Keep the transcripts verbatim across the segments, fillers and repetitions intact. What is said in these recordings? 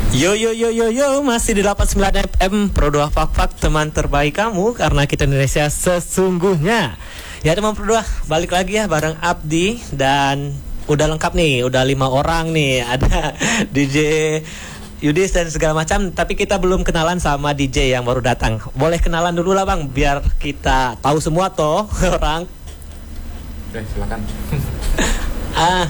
Yo yo yo yo yo, masih di delapan puluh sembilan F M Pro dua Fak Fak, teman terbaik kamu karena kita Indonesia sesungguhnya. Ya teman Pro dua, balik lagi ya bareng Abdi dan udah lengkap nih, udah lima orang nih, ada D J Yudis dan segala macam. Tapi kita belum kenalan sama D J yang baru datang. Boleh kenalan dulu lah bang, biar kita tahu semua toh orang. Oke, silakan. ah,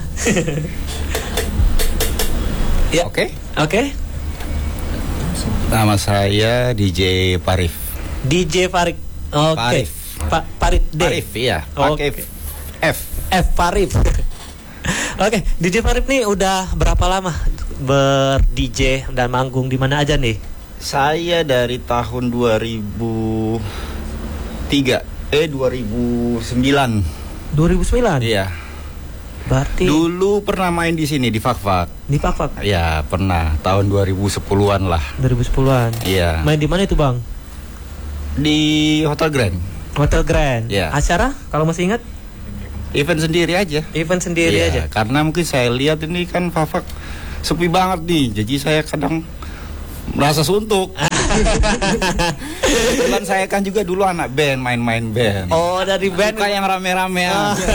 ya Oke. Oke. Nama saya D J Parif. D J Farid. Oke. Parif. Pa- Parit D. Parif, iya. Pakai Oke. F. F Parif. Oke, D J Parif nih udah berapa lama ber-D J dan manggung di mana aja nih? Saya dari tahun dua ribu tiga eh dua ribu sembilan. dua ribu sembilan. Iya. Berarti Dulu pernah main di sini di Fak-Fak. di Fak-Fak Ya, pernah tahun dua ribu sepuluhan lah. dua ribu sepuluhan. Iya. Main di mana itu, Bang? Di Hotel Grand. Hotel Grand. Iya. Acara kalau masih ingat? Event sendiri aja. Event sendiri Iya, aja. karena mungkin saya lihat ini kan Fak-Fak sepi banget nih. Jadi saya kadang merasa suntuk. Kebetulan saya kan juga dulu anak band, main-main band. Oh, dari band. Suka yang rame-rame Ah. aja.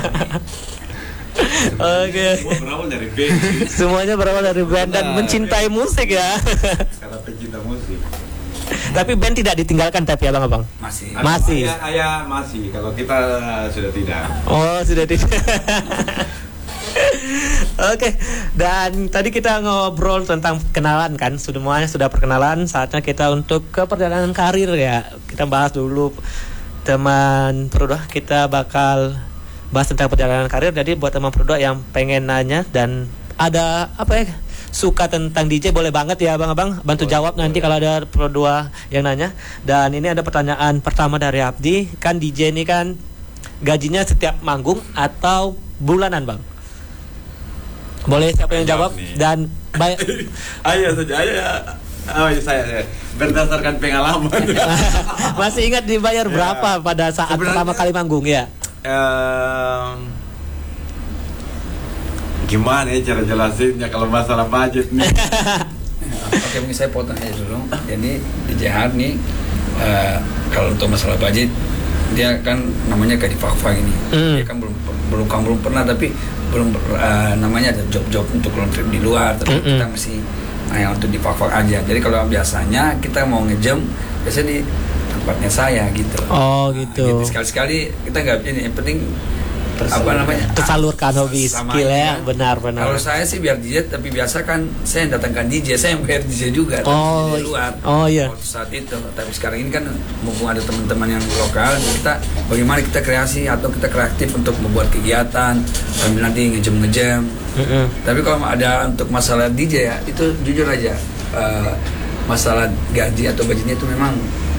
Oke. Semua berawal dari band. Semuanya berawal dari band dan Benar. mencintai musik ya. Karena pecinta musik. Tapi band tidak ditinggalkan tapi abang-abang. Masih. Masih. Ayah, ayah masih. Kalau kita sudah tidak. Oh, sudah di. Oke, dan tadi kita ngobrol tentang kenalan kan, semuanya sudah perkenalan, saatnya kita untuk ke perjalanan karir ya. Kita bahas dulu teman Produk, kita bakal bahas tentang perjalanan karir. Jadi buat teman Produk yang pengen nanya dan ada apa ya, suka tentang D J boleh banget ya abang-abang, bantu jawab nanti kalau ada Produk yang nanya. Dan ini ada pertanyaan pertama dari Abdi, kan D J ini kan gajinya setiap manggung atau bulanan bang? Boleh siapa yang jawab? Jawab nih. Dan bay- Ayah saja, ayah. Oh, iya, saya, saya berdasarkan pengalaman. masih ingat dibayar Ya. berapa pada saat Sebenarnya- pertama kali manggung ya? Em, gimana ya cara jelasinnya kalau masalah budget nih? Oke, mungkin saya potong aja dulu. Jadi D J Hard nih eh, kalau untuk masalah budget dia kan namanya kayak di Fak-Fak ini. Hmm. Dia kan belum belum kan belum pernah tapi belum eh, namanya ada job-job untuk long trip di luar, tapi Mm-mm. kita masih hanya untuk di Fak-Fak aja. Jadi kalau biasanya kita mau ngejam biasanya di tempatnya saya gitu. Oh, Nah, gitu. Sekali-sekali kita nggak ini, yang penting apa namanya? Tersalurkan hobi Sama skill ya, aja. benar-benar. Kalau saya sih biar D J, tapi biasa kan saya yang datangkan D J, saya yang bayar D J juga, tapi Oh, D J luar. oh iya. Waktu saat itu, tapi sekarang ini kan mumpung ada teman-teman yang lokal, kita bagaimana kita kreasi atau kita kreatif untuk membuat kegiatan sambil nanti ngejam-ngejam. Mm-mm. Tapi kalau ada untuk masalah D J ya, itu jujur aja eh, masalah gaji atau budgetnya itu memang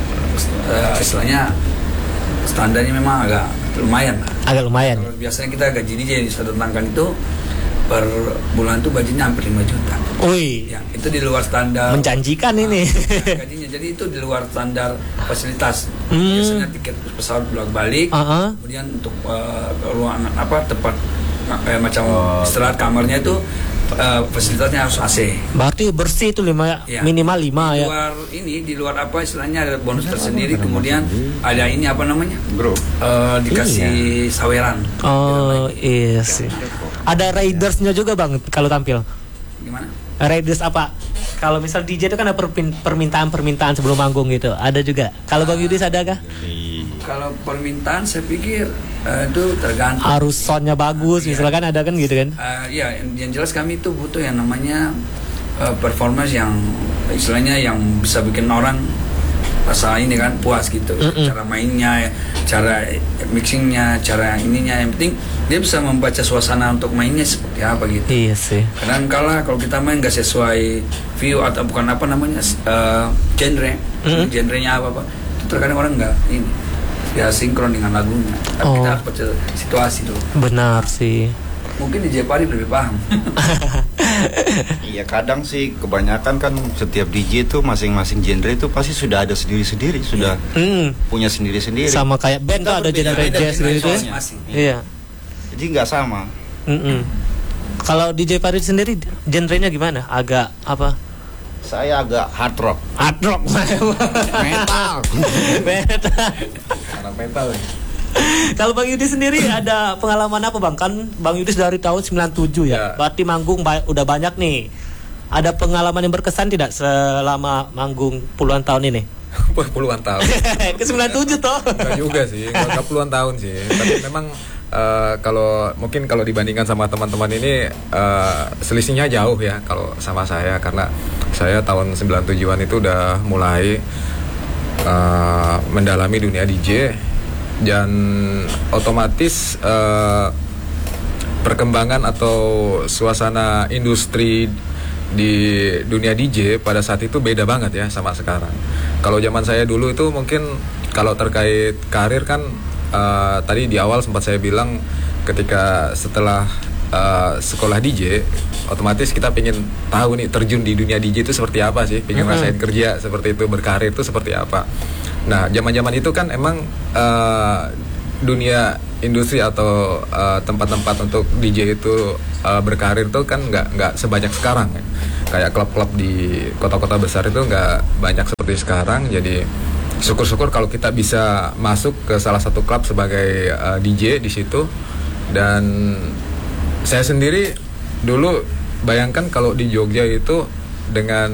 eh, istilahnya standarnya memang agak lumayan lah. Agak lumayan. Kalau biasanya kita gaji D J yang saya tentangkan itu per bulan tuh budgetnya hampir lima juta. Wih, Ya, itu di luar standar. menjanjikan ini. Nah, gajinya jadi itu di luar standar fasilitas. Hmm. Biasanya tiket pesawat bolak-balik, Uh-uh. kemudian untuk uh, ruangan apa tempat eh, macam Oh. istirahat kamarnya itu uh, fasilitasnya harus A C. Berarti bersih itu lima, Ya. minimal lima Di ya. luar ini di luar apa istilahnya ada bonus tersendiri, kemudian ada ini apa namanya? Bro, Eh, dikasih saweran. Oh iya sih. Ada raidersnya juga bang kalau tampil. Gimana? Raiders apa? Kalau misal D J itu kan ada perpin- permintaan-permintaan sebelum manggung gitu. Ada juga. Kalau Bang Yudis ada kah? Kalau permintaan saya pikir eh, itu tergantung. Harus soundnya bagus, Iya. misalkan ada kan gitu kan? Eh, ya, yang, yang jelas kami itu butuh yang namanya eh, performance yang istilahnya yang bisa bikin orang rasa ini kan puas gitu. Mm-mm. Cara mainnya, cara mixingnya, cara ininya. Yang penting dia bisa membaca suasana untuk mainnya seperti apa gitu. Iya sih. Kadang kala kalau kita main gak sesuai view atau bukan apa namanya eh, genre, Mm. genrenya apa apa, itu terkadang orang nggak ini ya sinkron dengan lagunya. Tapi Oh. kita harus baca situasi dulu. Benar sih. Mungkin di Jepari lebih paham. Iya, kadang sih kebanyakan kan setiap D J itu masing-masing genre itu pasti sudah ada sendiri-sendiri, sudah Hmm. punya sendiri-sendiri. Sama kayak band tuh ada genre Berbeda-beda jazz dengan gitu ya. masing-masing. Iya. Jadi nggak sama. Mm-mm. Kalau D J Farid sendiri genrenya gimana? Agak apa? Saya agak hard rock. Hard rock. Metal. Metal. Anak metal. Kalau Bang Yudi sendiri ada pengalaman apa Bang? Kan Bang Yudi dari tahun sembilan puluh tujuh ya. Ya. Berarti manggung ba- udah banyak nih. Ada pengalaman yang berkesan tidak selama manggung puluhan tahun ini? Puluhan tahun. Ke sembilan puluh tujuh toh. Enggak juga sih, enggak puluhan tahun sih. Tapi memang uh, kalau mungkin kalau dibandingkan sama teman-teman ini uh, selisihnya jauh ya kalau sama saya, karena saya tahun sembilan puluh tujuhan itu udah mulai uh, mendalami dunia D J, dan otomatis uh, perkembangan atau suasana industri di dunia D J pada saat itu beda banget ya sama sekarang. Kalau zaman saya dulu itu mungkin kalau terkait karir kan uh, tadi di awal sempat saya bilang ketika setelah uh, sekolah D J otomatis kita pengen tahu nih terjun di dunia D J itu seperti apa sih, pengen Mm-hmm. rasain kerja seperti itu, berkarir itu seperti apa. Nah zaman-zaman itu kan emang uh, dunia industri atau uh, tempat-tempat untuk D J itu uh, berkarir tuh kan nggak nggak sebanyak sekarang ya. Kayak klub-klub di kota-kota besar itu nggak banyak seperti sekarang. Jadi syukur-syukur kalau kita bisa masuk ke salah satu klub sebagai uh, D J di situ. Dan saya sendiri dulu bayangkan kalau di Jogja itu dengan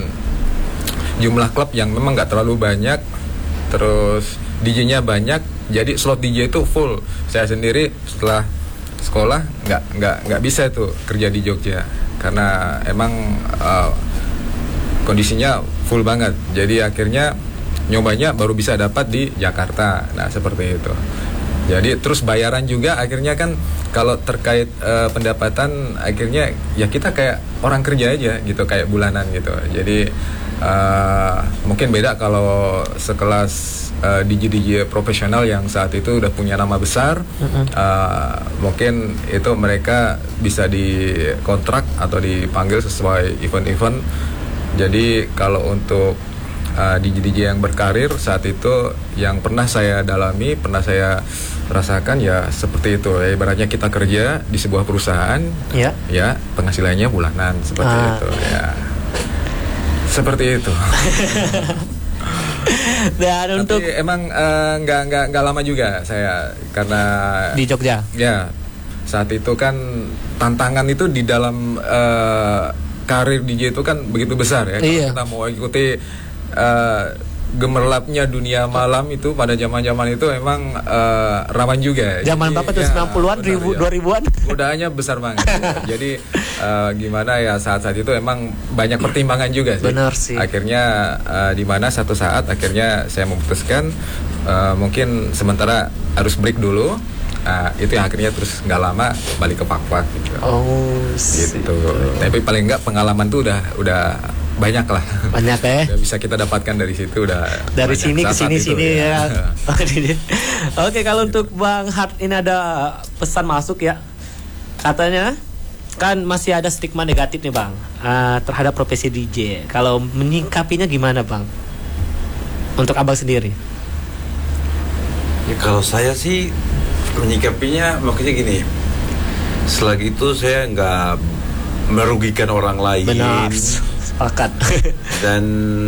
jumlah klub yang memang nggak terlalu banyak, terus D J-nya banyak, jadi slot D J itu full. Saya sendiri setelah sekolah nggak nggak nggak bisa tuh kerja di Jogja karena emang uh, kondisinya full banget. Jadi akhirnya nyobanya baru bisa dapat di Jakarta. Nah seperti itu. Jadi terus bayaran juga akhirnya kan kalau terkait uh, pendapatan akhirnya ya kita kayak orang kerja aja gitu, kayak bulanan gitu. Jadi uh, mungkin beda kalau sekelas uh, D J D J profesional yang saat itu udah punya nama besar, mm-hmm. uh, mungkin itu mereka bisa dikontrak atau dipanggil sesuai event-event. Jadi kalau untuk uh, D J D J yang berkarir saat itu yang pernah saya dalami, pernah saya rasakan ya seperti itu. Ya, ibaratnya kita kerja di sebuah perusahaan, Ya. ya penghasilannya bulanan seperti Ah. itu. Ya, seperti itu. Dan untuk Tapi emang uh, nggak nggak nggak lama juga saya karena di Jogja. ya saat itu kan tantangan itu di dalam uh, karir D J itu kan begitu besar ya. Kalau Iya. kita mau ikuti uh, gemerlapnya dunia malam itu pada zaman-zaman itu emang uh, rawan juga. Zaman Jadi, berapa tuh? ya, sembilan puluhan, benar, ribu, ya. dua ribuan? Godaannya besar banget. Ya. Jadi uh, gimana ya saat-saat itu emang banyak pertimbangan juga sih. Benar sih. Akhirnya uh, di mana satu saat akhirnya saya memutuskan uh, mungkin sementara harus break dulu. Nah, itu yang akhirnya terus nggak lama balik ke Pak-Pak gitu. Oh, Gitu. Tapi paling nggak pengalaman tuh udah udah banyak lah. banyak ya. Udah bisa kita dapatkan dari situ udah. Dari banyak. sini ke Saat-saat sini itu, sini ya. Oke, kalau Gitu. untuk Bang Hart ini ada pesan masuk ya. Katanya kan masih ada stigma negatif nih Bang uh, terhadap profesi D J. Kalau menyikapinya gimana Bang? Untuk Abang sendiri. Ya kalau saya sih menyikapinya makanya gini. Selagi itu saya nggak merugikan orang lain. Benar. Sepakat. Dan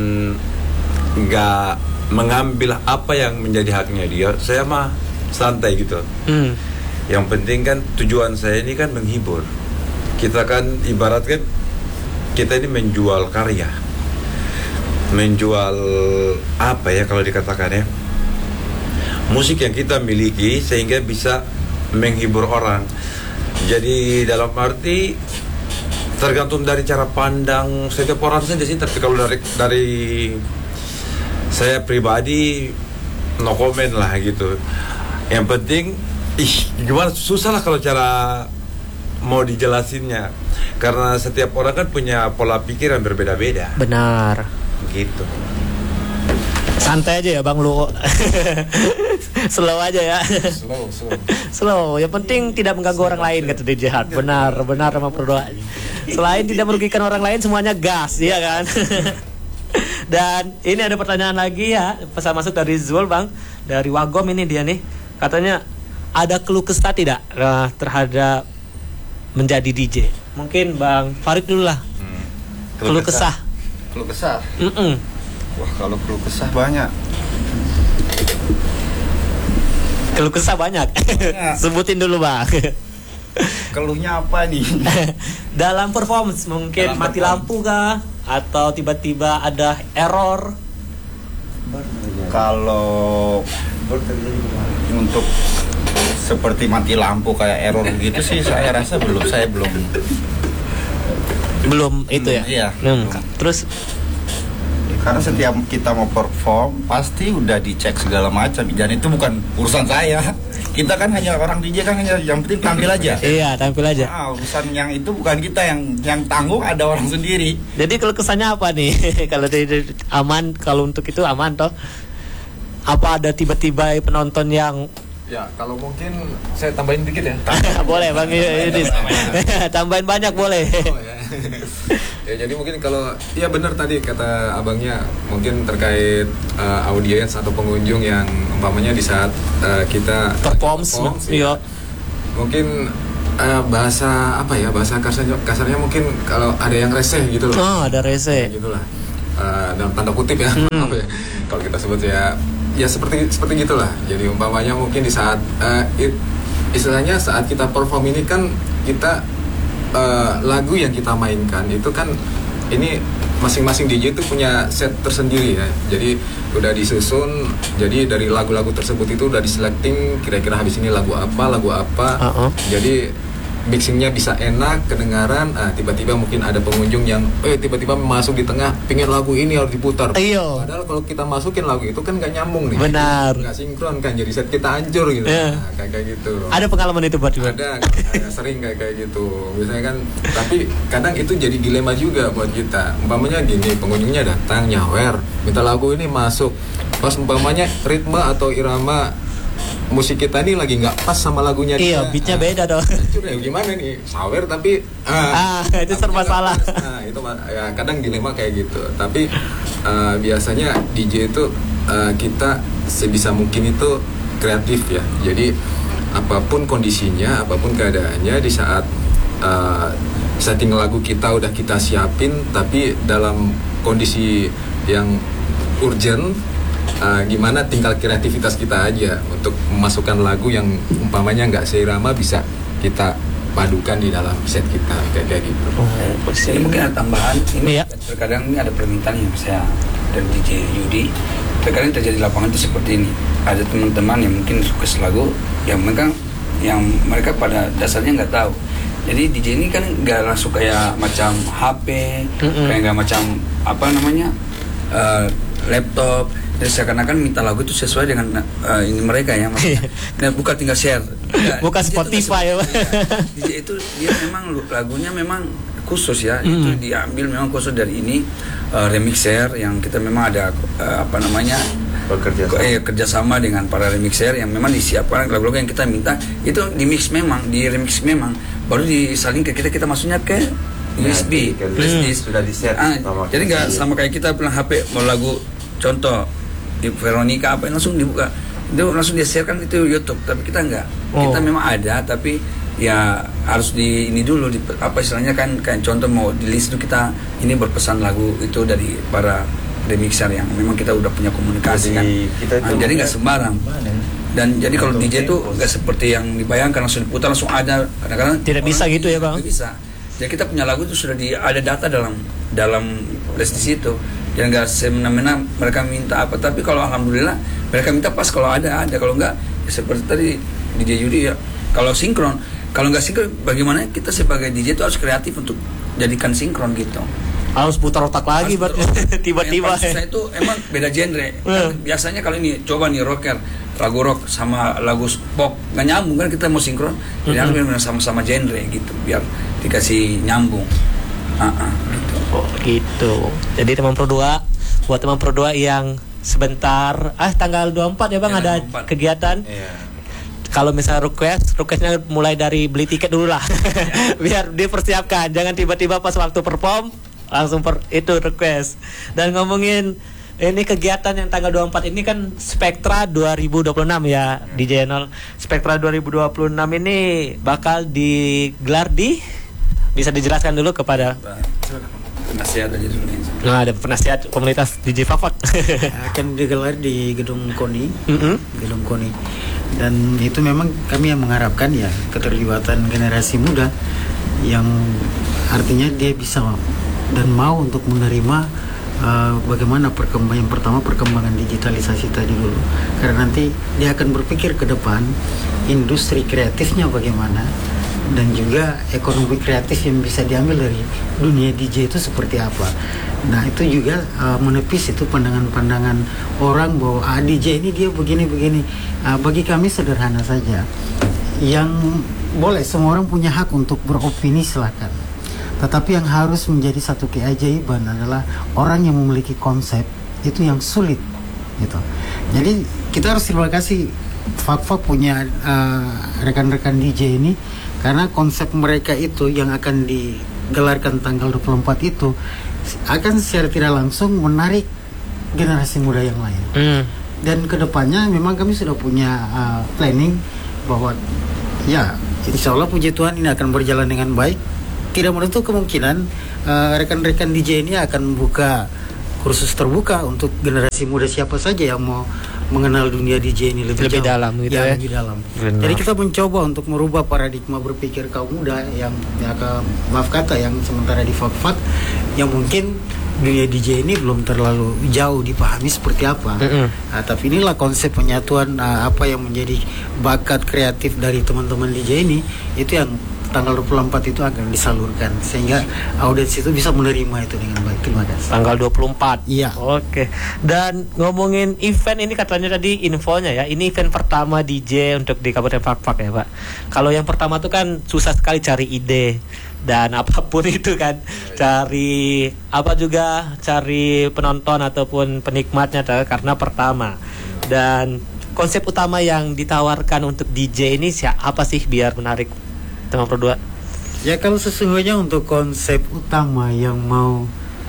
nggak mengambil apa yang menjadi haknya dia, saya mah santai gitu. Hmm. Yang penting kan tujuan saya ini kan menghibur. Kita kan ibaratkan kita ini menjual karya, menjual apa ya kalau dikatakan ya, musik yang kita miliki sehingga bisa menghibur orang. Jadi dalam arti tergantung dari cara pandang setiap orang saja sih. Tapi kalau dari dari saya pribadi no comment lah gitu. Yang penting ih gimana susah lah kalau cara mau dijelasinnya, karena setiap orang kan punya pola pikir yang berbeda-beda Benar. gitu. Santai aja ya Bang lu. Slow aja ya. Slow, slow. Slow. Yang penting tidak mengganggu orang lain kata D J Hart. Benar, benar sama berdoa. Selain tidak merugikan orang lain semuanya gas, ya kan? Dan ini ada pertanyaan lagi ya, pesan masuk dari Zul Bang, dari Wagom ini dia nih. Katanya ada keluh kesah tidak uh, terhadap menjadi D J? Mungkin Bang Farid dulu lah. Hmm. Keluh kesah. Keluh kesah. Mm-mm. Wah, kalau keluh kesah banyak. Keluh kesah banyak. Banyak. Sebutin dulu bang. Keluhnya apa nih? Dalam performance mungkin Dalam mati perform- lampu kah? Atau tiba-tiba ada error? Kalau untuk seperti mati lampu kayak error gitu sih saya rasa belum, saya belum. Belum itu ya? Iya. Hmm. Terus Karena setiap kita mau perform pasti udah dicek segala macam, dan itu bukan urusan saya. Kita kan hanya orang D J, kan hanya yang penting tampil aja. iya tampil aja. Nah, urusan yang itu bukan kita, yang yang tanggung ada orang sendiri. Jadi kalau kesannya apa nih? Kalau di- di- aman, kalau untuk itu aman toh? Apa ada tiba-tiba penonton yang Ya, kalau mungkin saya tambahin dikit ya. boleh bang Yudis? Tambahin banyak boleh. Oh, ya. Ya, jadi mungkin kalau ya benar tadi kata abangnya, mungkin terkait uh, audiens atau pengunjung yang umpamanya di saat uh, kita Performs, performs, iya. ya, mungkin uh, bahasa apa ya, bahasa kasarnya, kasarnya mungkin kalau ada yang reseh gitu loh. Oh ada rese. Ya, gitulah. Uh, dalam tanda kutip ya, apa ya, kalau kita sebut ya ya seperti seperti gitulah. Jadi umpamanya mungkin di saat uh, it, istilahnya saat kita perform ini kan kita uh, lagu yang kita mainkan itu kan ini masing-masing D J itu punya set tersendiri ya. Jadi udah disusun, jadi dari lagu-lagu tersebut itu udah diselecting kira-kira habis ini lagu apa, lagu apa. Uh-uh. Jadi mixingnya bisa enak, kedengaran. Ah, tiba-tiba mungkin ada pengunjung yang eh tiba-tiba masuk di tengah, pingin lagu ini harus diputar. Iyo. Padahal kalau kita masukin lagu itu kan nggak nyambung nih. Benar. Nggak sinkron kan, jadi set kita hancur gitu. Iya. Nah, kayak kayak gitu. Ada pengalaman itu buat juga? Ada, ada sering kayak kayak gitu. Biasanya kan, tapi kadang itu jadi dilema juga buat kita. Umpamanya gini, pengunjungnya datang nyawer, minta lagu ini masuk. Pas umpamanya ritme atau irama musik kita ini lagi nggak pas sama lagunya dia. Iya, beatnya Ah, beda dong. hancur ya, gimana nih, sawer tapi Ah, itu serba lagunya salah. nggak pas. Nah itu ma- ya kadang dilema kayak gitu. Tapi uh, biasanya D J itu uh, kita sebisa mungkin itu kreatif ya. Jadi apapun kondisinya, apapun keadaannya, di saat uh, setting lagu kita udah kita siapin, tapi dalam kondisi yang urgent, uh, gimana tinggal kreativitas kita aja untuk memasukkan lagu yang umpamanya nggak seirama bisa kita padukan di dalam set kita kayak kayak gitu. Ini mungkin ada tambahan. Ini Iya. terkadang ini ada permintaan yang saya dari D J Yudi. Terkadang terjadi di lapangan itu seperti ini. Ada teman-teman yang mungkin suka lagu yang mereka yang mereka pada dasarnya nggak tahu. Jadi D J ini kan nggak langsung kayak macam H P, Mm-mm. kayak nggak macam apa namanya eh, laptop. Jadi seakan-akan minta lagu itu sesuai dengan eh, ini mereka ya. maksudnya. Nah, bukan tinggal share. Nggak, Bukan D J itu nggak Spotify, ya, Pak. seperti- D J itu dia memang lu- lagunya memang khusus ya. Mm. Itu diambil memang khusus dari ini eh, remixer yang kita memang ada eh, apa namanya Bekerja sama. eh, kerjasama dengan para remixer yang memang disiapkan lagu-lagu yang kita minta itu di mix memang, di remix memang, baru disaling ke kita, kita masuknya ke U S B, ke flash Hmm. disk. Sudah di-set Ah, sama jadi nggak kita. sama kayak kita bilang H P mau lagu contoh di Veronica apa langsung dibuka itu langsung dia share kan itu YouTube, tapi kita nggak, Oh. kita memang ada tapi ya harus di ini dulu di, apa istilahnya kan kayak contoh mau di list itu kita ini berpesan lagu itu dari para remixer yang memang kita udah punya komunikasi Jadi, kan. kita itu Ah, jadi nggak sembarang. Dan jadi kalau Untuk D J itu tempo. nggak seperti yang dibayangkan langsung diputar langsung ada, kadang-kadang Tidak bisa orang gitu ya, Bang? nggak bisa. Jadi kita punya lagu itu sudah di, ada data dalam dalam list di situ. Dan nggak semena-mena mereka minta apa, tapi kalau alhamdulillah mereka minta pas, kalau ada ada, kalau nggak ya seperti tadi D J Yudi ya. Kalau sinkron, kalau nggak sinkron, bagaimana kita sebagai D J itu harus kreatif untuk jadikan sinkron gitu. Harus putar otak lagi, Harus Bang. berotak. Tiba-tiba. Yang paling susah itu emang beda genre. Hmm. Biasanya kalau ini coba nih rocker, lagu rock sama lagu pop nggak nyambung kan, kita mau sinkron. Jadi Hmm. harus benar-benar sama-sama genre gitu biar dikasih nyambung. Ah, ah, gitu. Oh, gitu. Jadi teman Pro dua, buat teman Pro dua yang sebentar, ah tanggal dua puluh empat ya Bang, Ya, ada dua puluh empat. kegiatan. Iya. Kalau misalnya request, requestnya mulai dari beli tiket dulu lah. Biar dipersiapkan, jangan tiba-tiba pas waktu perform langsung per, itu request. Dan ngomongin ini kegiatan yang tanggal dua puluh empat ini kan Spektra dua ribu dua puluh enam ya di channel Spektra dua ribu dua puluh enam ini bakal digelar di, bisa dijelaskan dulu kepada Nasihat aja dulu nih. Nah, ada penasihat komunitas D J Fak Fak. Akan digelar di gedung KONI, Mm-mm. gedung KONI, dan itu memang kami yang mengharapkan ya keterlibatan generasi muda yang artinya dia bisa dan mau untuk menerima uh, bagaimana perkembangan yang pertama perkembangan digitalisasi tadi dulu, karena nanti dia akan berpikir ke depan industri kreatifnya bagaimana dan juga ekonomi kreatif yang bisa diambil dari dunia D J itu seperti apa. Nah itu juga uh, menepis itu pandangan-pandangan orang bahwa ah, D J ini dia begini-begini. Uh, bagi kami sederhana saja. Yang boleh semua orang punya hak untuk beropini silakan. Tetapi yang harus menjadi satu keajaiban adalah orang yang memiliki konsep itu yang sulit. Gitu. Jadi kita harus terima kasih Fak Fak punya uh, rekan-rekan D J ini. Karena konsep mereka itu yang akan digelarkan tanggal dua puluh empat itu akan secara tidak langsung menarik generasi muda yang lain. Mm. Dan kedepannya memang kami sudah punya uh, planning bahwa ya insya Allah puji Tuhan ini akan berjalan dengan baik. Tidak menutup kemungkinan uh, rekan-rekan D J ini akan membuka kursus terbuka untuk generasi muda siapa saja yang mau mengenal dunia D J ini lebih, lebih jauh, dalam gitu ya, ya. lebih dalam. Benar. Jadi kita mencoba untuk merubah paradigma berpikir kaum muda yang ya ke, maaf kata yang sementara di Fak-Fak yang mungkin dunia D J ini belum terlalu jauh dipahami seperti apa. Mm-hmm. Nah, tapi inilah konsep penyatuan uh, apa yang menjadi bakat kreatif dari teman-teman D J ini itu yang tanggal dua puluh empat itu akan disalurkan sehingga audiens itu bisa menerima itu dengan baik. Terima kasih. Tanggal dua puluh empat. Iya. Oke. Dan ngomongin event ini katanya tadi infonya ya, ini event pertama D J untuk di Kabupaten Fak Fak ya, Pak. Kalau yang pertama tuh kan susah sekali cari ide dan apapun itu kan, cari apa juga cari penonton ataupun penikmatnya karena pertama. Dan konsep utama yang ditawarkan untuk D J ini apa sih biar menarik teman berdua? Ya kalau sesungguhnya untuk konsep utama yang mau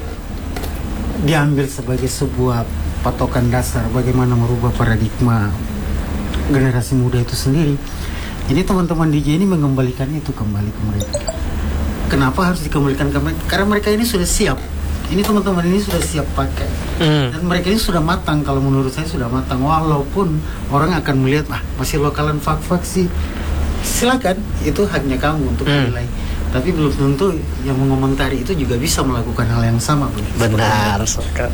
diambil sebagai sebuah patokan dasar bagaimana merubah paradigma generasi muda itu sendiri, jadi teman-teman D J ini mengembalikan itu kembali ke mereka. Kenapa harus dikembalikan ke mereka? Karena mereka ini sudah siap. Ini teman-teman ini sudah siap pakai. Mm. Dan mereka ini sudah matang, kalau menurut saya sudah matang. Walaupun orang akan melihat, ah masih lokalan Fak-Fak sih. Silakan, itu haknya kamu untuk menilai. Hmm. Tapi belum tentu yang mengomentari itu juga bisa melakukan hal yang sama. Benar sekali.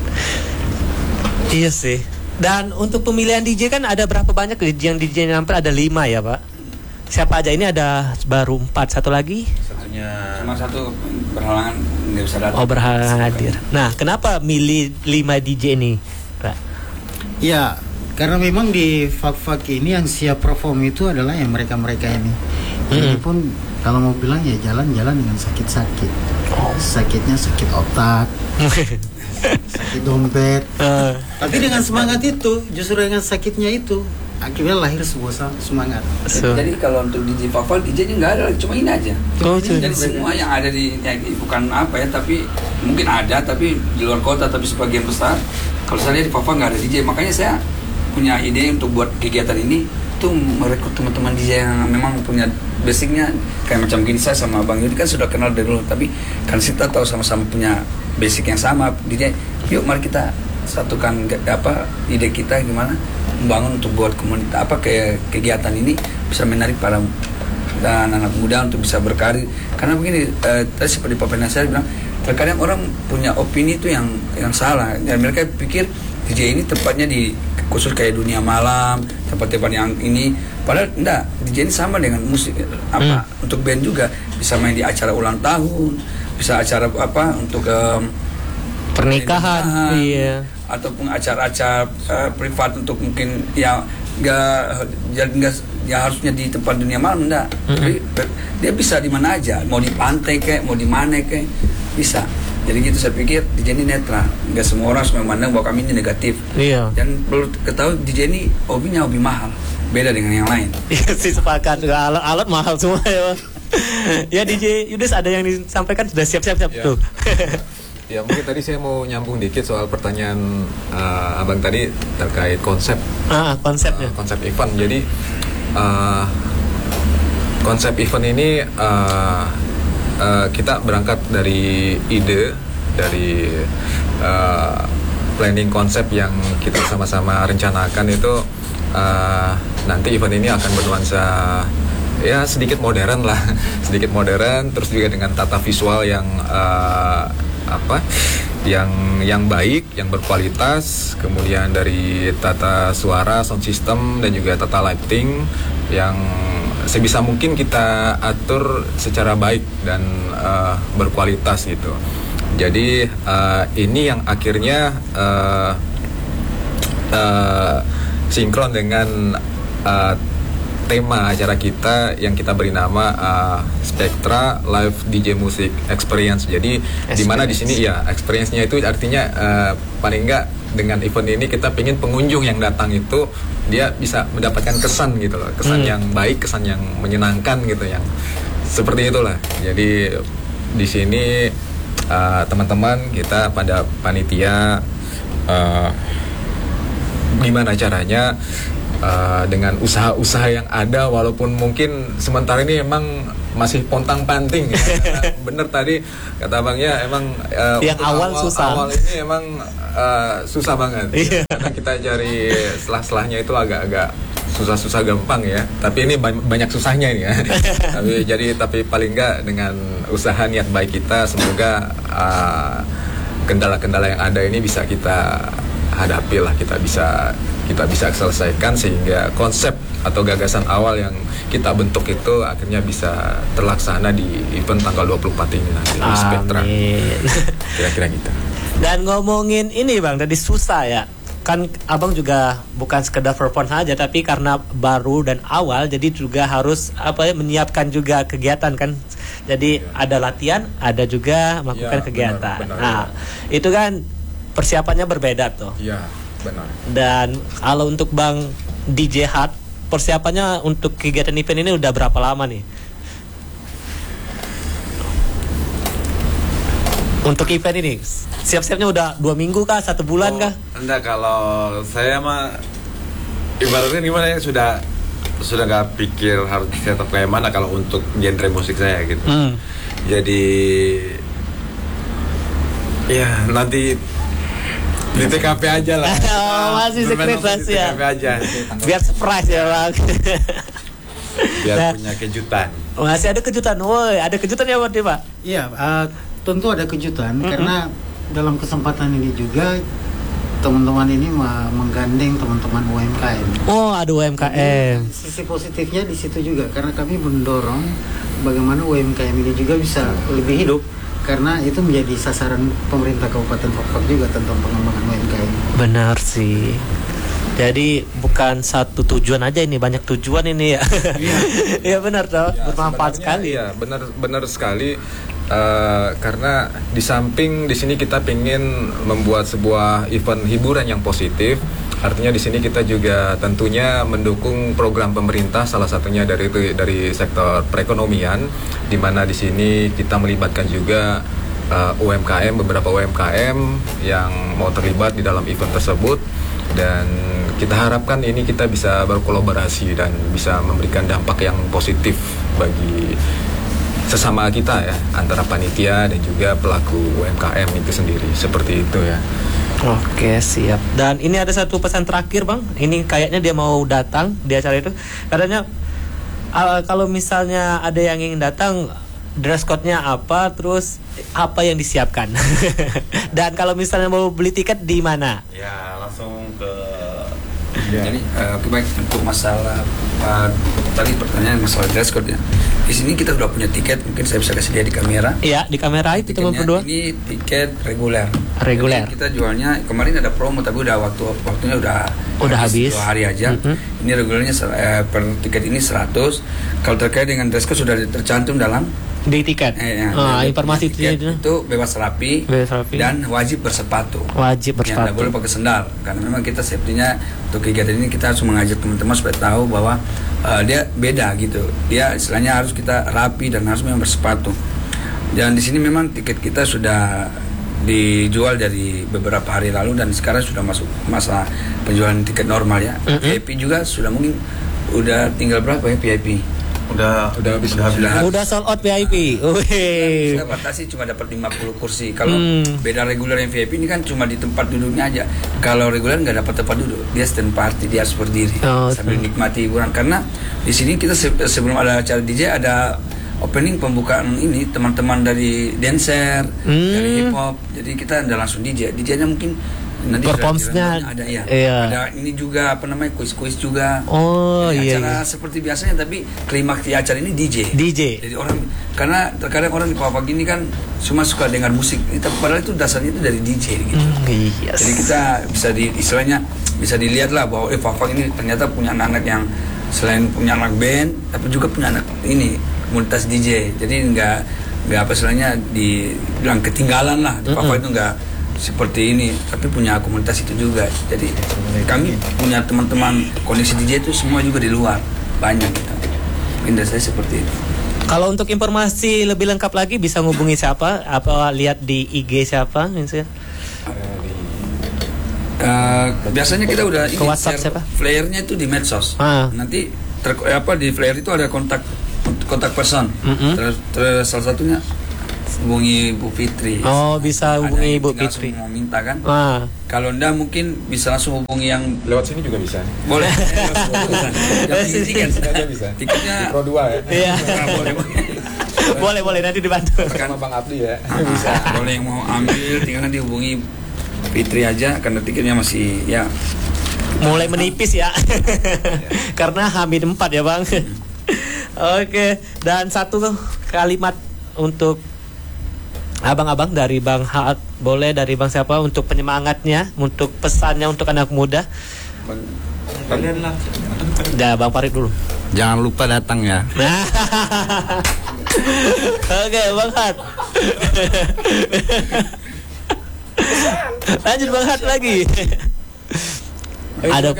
Iya sih. Dan untuk pemilihan D J kan ada berapa banyak yang D J hampir ada lima ya Pak? Siapa aja ini ada baru empat, satu lagi? Satunya cuma satu berhalangan nggak bisa datang. Oh berhalangan hadir. Nah kenapa milih lima D J ini Pak? Ya karena memang di Fak-Fak ini yang siap perform itu adalah yang mereka-mereka ini. Ini hmm. pun kalau mau bilang ya jalan-jalan dengan sakit-sakit. Oh. Sakitnya sakit otak, sakit dompet. Uh. Tapi dengan semangat itu, justru dengan sakitnya itu akhirnya lahir sebuah semangat. So. Jadi kalau untuk D J Fak-Fak, D J-nya nggak ada, cuma ini aja. Oh, jadi semua yang ada di, ya, bukan apa ya, tapi mungkin ada, tapi di luar kota, tapi sebagian besar. Kalau saya lihat di Fak-Fak nggak ada D J, makanya saya punya ide untuk buat kegiatan ini tuh merekrut teman-teman D J yang memang punya basicnya kayak macam gini. Saya sama Bang Yudi kan sudah kenal dari dulu, tapi kan kita tahu sama-sama punya basic yang sama D J. Yuk mari kita satukan apa ide kita gimana membangun untuk buat komunitas apa kayak kegiatan ini bisa menarik para dan anak muda untuk bisa berkarir. Karena begini eh, tadi seperti Pak Penasihat bilang terkadang orang punya opini itu yang yang salah dan mereka pikir D J ini tempatnya di khusus kayak dunia malam, tempat-tempat yang ini, padahal enggak, D J ini sama dengan musik apa hmm. untuk band juga bisa main di acara ulang tahun, bisa acara apa untuk um, pernikahan, pernikahan iya, ataupun acara-acara uh, privat untuk mungkin ya enggak enggak ya harusnya di tempat dunia malam enggak. Hmm. Jadi dia bisa di mana aja, mau di pantai kayak, mau di mana kayak bisa. Jadi gitu saya pikir D J ini netral, nggak semua orang semua memandang bahwa kami ini negatif. Iya. Dan perlu ketahui D J ini hobinya hobi mahal, beda dengan yang lain. Iya sih sepakat, alat-alat mahal semua ya. Ya D J Yudes ada yang disampaikan sudah siap-siap siap, ya. Tuh. Ya mungkin tadi saya mau nyambung dikit soal pertanyaan uh, abang tadi terkait konsep. Ah konsepnya. Uh, konsep event. Jadi uh, konsep event ini uh, uh, kita berangkat dari ide, dari uh, planning konsep yang kita sama-sama rencanakan itu, uh, nanti event ini akan bernuansa ya sedikit modern lah, sedikit modern, terus juga dengan tata visual yang uh, apa, yang yang baik, yang berkualitas, kemudian dari tata suara, sound system dan juga tata lighting yang sebisa mungkin kita atur secara baik dan uh, berkualitas gitu. Jadi uh, ini yang akhirnya uh, uh, sinkron dengan uh, tema acara kita yang kita beri nama uh, Spectra Live D J Music Experience. Jadi di mana di sini ya experience-nya itu artinya uh, paling enggak dengan event ini kita pengen pengunjung yang datang itu dia bisa mendapatkan kesan gitu loh, kesan hmm. yang baik, kesan yang menyenangkan gitu, yang seperti itulah. Jadi di sini uh, teman-teman kita pada panitia uh, gimana caranya Uh, dengan usaha-usaha yang ada, walaupun mungkin sementara ini emang masih pontang-panting ya. Bener tadi kata abangnya emang uh, yang awal, awal susah awal ini emang uh, susah banget ya. Karena kita cari selah-selahnya itu agak-agak susah-susah gampang ya, tapi ini banyak susahnya ini ya. Tapi jadi tapi paling enggak dengan usaha niat baik kita, semoga uh, kendala-kendala yang ada ini bisa kita hadapi lah, kita bisa kita bisa selesaikan sehingga konsep atau gagasan awal yang kita bentuk itu akhirnya bisa terlaksana di event tanggal dua puluh empat ini nanti di Spectra. Kira-kira gitu. Dan ngomongin ini Bang, tadi susah ya. Kan Abang juga bukan sekedar perform saja, tapi karena baru dan awal jadi juga harus apa ya, menyiapkan juga kegiatan kan. Jadi ada latihan, ada juga melakukan ya, kegiatan. Benar, benar, nah, ya. Itu kan persiapannya berbeda tuh. Iya, benar. Dan kalau untuk Bang D J Hard, persiapannya untuk kegiatan event ini udah berapa lama nih? Untuk event ini, siap-siapnya udah dua minggu kah, satu bulan oh, kah? Enggak, kalau saya mah ibaratnya gimana ya, sudah sudah nggak pikir harus setup kayak mana kalau untuk genre musik saya gitu. Hmm. Jadi ya nanti di T K P aja lah. Oh, masih secret rahasia. T K P aja. Biar surprise ya Bang. Biar nah, punya kejutan. Masih ada kejutan, woi, ada kejutan ya berarti Pak? Iya, uh, tentu ada kejutan mm-hmm. karena dalam kesempatan ini juga teman-teman ini menggandeng teman-teman U M K M. Oh, ada U M K M. Jadi, sisi positifnya di situ juga karena kami mendorong bagaimana U M K M ini juga bisa lebih hidup. Karena itu menjadi sasaran pemerintah Kabupaten Fak-Fak juga tentang pengembangan U M K M. Benar sih. Jadi bukan satu tujuan aja ini, banyak tujuan ini ya. Iya benar toh, ya, bermanfaat sekali. Ya, benar benar sekali. Uh, karena di samping di sini kita pengen membuat sebuah event hiburan yang positif. Artinya di sini kita juga tentunya mendukung program pemerintah, salah satunya dari dari sektor perekonomian, di mana di sini kita melibatkan juga uh, U M K M, beberapa U M K M yang mau terlibat di dalam event tersebut, dan kita harapkan ini kita bisa berkolaborasi dan bisa memberikan dampak yang positif bagi sesama kita ya, antara panitia dan juga pelaku U M K M itu sendiri, seperti itu ya. Oke, siap. Dan ini ada satu pesan terakhir Bang. Ini kayaknya dia mau datang di acara itu. Katanya uh, kalau misalnya ada yang ingin datang, dress code-nya apa, terus apa yang disiapkan. Dan kalau misalnya mau beli tiket di mana? Ya, langsung ke ya. Jadi uh, baik untuk masalah uh, tadi pertanyaan masalah dress code ya. Di sini kita udah punya tiket, mungkin saya bisa kasih lihat di kamera. Iya, di kamera itu teman berdua. Ini tiket reguler. Reguler. Jadi kita jualnya kemarin ada promo tapi udah waktu waktunya udah udah habis. Dua hari aja. Mm-hmm. Ini regulernya eh, per tiket ini seratus. Kalau terkait dengan dress code sudah tercantum dalam di tiket. Eh, ya, ah, informasi tiket itu, itu bebas rapi, bebas rapi dan wajib bersepatu. Wajib bersepatu. Ya, tidak boleh pakai sendal karena memang kita safety-nya untuk kegiatan ini kita harus mengajak teman-teman supaya tahu bahwa uh, dia beda gitu. Dia istilahnya harus kita rapi dan harus memang bersepatu. Dan di sini memang tiket kita sudah dijual dari beberapa hari lalu dan sekarang sudah masuk masa penjualan tiket normal ya. Mm-hmm. V I P juga sudah mungkin udah tinggal berapa ya V I P? Udah Udah habis. udah habis. Udah. Udah sold out V I P. Wih. Kita batasi cuma dapat lima puluh kursi. Kalau Hmm. beda reguler yang V I P ini kan cuma di tempat duduknya aja. Kalau reguler nggak dapat tempat duduk, dia stand party, dia harus berdiri Oh, sambil hmm. nikmati hiburan. Karena di sini kita se- sebelum ada acara D J ada opening pembukaan ini teman-teman dari dancer, Hmm. dari hip hop. Jadi kita udah langsung D J. D J-nya mungkin nanti Performance-nya ada ya. iya. Ada ini juga apa namanya kuis-kuis juga. Oh, Jadi iya, acara iya. seperti biasanya tapi klimaks di acara ini D J. D J. Jadi orang karena terkadang orang di pagi ini kan cuma suka dengar musik, itu padahal itu dasarnya itu dari D J gitu. Hmm, yes. Jadi kita bisa di istilahnya bisa dilihat lah bahwa eh Fafak ini ternyata punya anak-anak yang selain punya anak band tapi juga punya anak ini komunitas D J. Jadi nggak nggak apa istilahnya dibilang ketinggalan lah. Di Fafak itu nggak seperti ini tapi punya komunitas itu juga. Jadi kami punya teman-teman kondisi D J itu semua juga di luar banyak gitu. Mungkin dari saya seperti itu. Kalau untuk informasi lebih lengkap lagi bisa ngubungi siapa? Apa lihat di I G siapa? Misalnya? Uh, biasanya kita udah Ke WhatsApp share siapa? Flyernya itu di medsos. Ah. Nanti ter, apa di flyer itu ada kontak kontak person. Mm-mm. Terus, terus salah satunya hubungi Bu Fitri. Oh, bisa Ada hubungi yang Bu tinggal Fitri. langsung mau minta kan? Ah. Kalau enggak mungkin bisa langsung hubungi yang Lewat sini juga bisa. boleh. Yang punya tiket. Aja bisa. Tiketnya Di Pro dua ya. Iya. boleh. boleh. boleh boleh nanti dibantu. Sama Bang Abdi ya. Bisa. Boleh yang mau ambil tinggal nanti hubungi Fitri aja karena tiketnya masih ya Mulai menipis ya. Karena Hamid empat ya, Bang. Oke, dan satu kalimat untuk abang-abang dari Bang Haat, boleh dari Bang siapa untuk penyemangatnya, untuk pesannya untuk anak muda. Kalian lah. Dah Bang Farid dulu. Jangan lupa datang ya. Nah. Oke, Bang Hat. Lanjut Bang Hat lagi. Ada.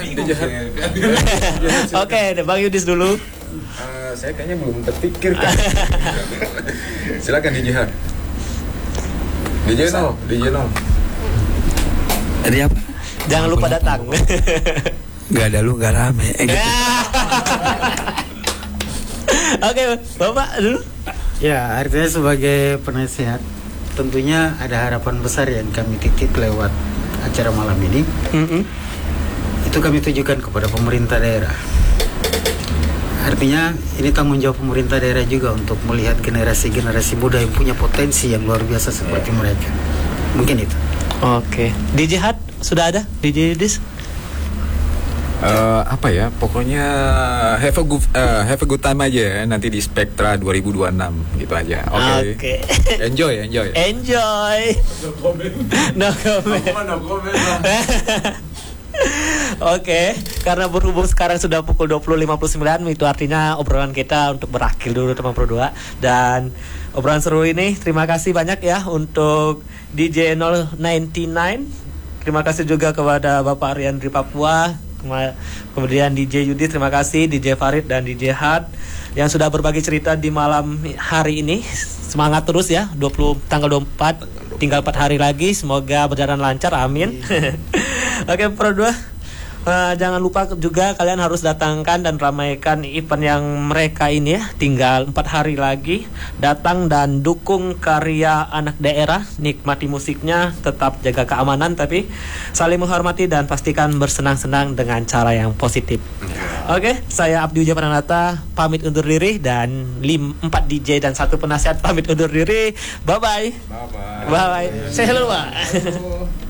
Oke, Bang Yudis dulu. Eh, saya kayaknya belum terpikir kan. Silakan D J Har. D J nol, D J nol. Tadi apa? Jangan lupa datang. Gak ada lu gak rame. Eh, gitu. Oke, Bapak dulu. Ya, artinya sebagai penasehat tentunya ada harapan besar yang kami titip lewat acara malam ini. Mm-mm. Itu kami tujukan kepada pemerintah daerah. Artinya ini tanggung jawab pemerintah daerah juga untuk melihat generasi-generasi muda yang punya potensi yang luar biasa seperti mereka. Mungkin itu. Oke. D J Hat sudah ada? D J Yudis? Eh, apa ya? Pokoknya have a good eh, have a good time aja ya, nanti di Spectra dua ribu dua puluh enam gitu aja. Oke. Oke. Enjoy, enjoy. Enjoy. No comment. Oke, karena berhubung sekarang sudah pukul dua puluh lima puluh sembilan, itu artinya obrolan kita untuk berakhir dulu teman Pro dua. Dan obrolan seru ini, terima kasih banyak ya untuk D J nol sembilan sembilan. Terima kasih juga kepada Bapak Aryan dari Papua. Kema- Kemudian D J Yudi, terima kasih D J Farid dan D J Hat yang sudah berbagi cerita di malam hari ini. Semangat terus ya, dua puluh tanggal dua puluh empat, tinggal empat hari lagi, semoga berjalan lancar, amin. Oke, Pro dua, uh, jangan lupa juga kalian harus datangkan dan ramaikan event yang mereka ini ya. Tinggal empat hari lagi, datang dan dukung karya anak daerah, nikmati musiknya, tetap jaga keamanan tapi saling menghormati dan pastikan bersenang-senang dengan cara yang positif. Oke, saya Abdi Ujaya Pranata pamit undur diri dan lim, empat D J dan satu penasihat pamit undur diri. Bye bye. Bye bye. Bye bye. Say hello, Pak.